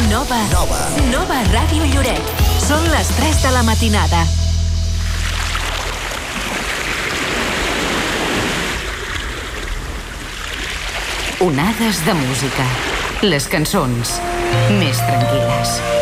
Nova Ràdio Lloret. Són les 3 de la matinada. Onades de música. Les cançons més tranquil·les.